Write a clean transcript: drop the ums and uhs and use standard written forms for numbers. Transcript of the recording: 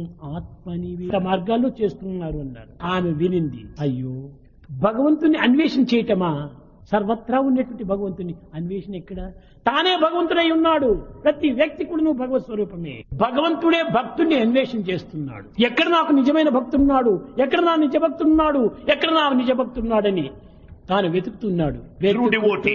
ఆత్మని మార్గాల్లో చేస్తున్నారు అన్నారు. ఆమె వినింది, అయ్యో భగవంతుని అన్వేషణ చేయటమా, సర్వత్రా ఉన్నటువంటి భగవంతుని అన్వేషణ ఎక్కడ, తానే భగవంతుడై ఉన్నాడు. ప్రతి వ్యక్తి కూడా నువ్వు భగవత్ స్వరూపమే. భగవంతుడే భక్తుడిని అన్వేషణ చేస్తున్నాడు. ఎక్కడ నాకు నిజమైన భక్తుడున్నాడు, ఎక్కడ నా నిజ భక్తుడున్నాడు, ఎక్కడ నా నిజ భక్తుడున్నాడని తాను వెతుకుతున్నాడు. True devotee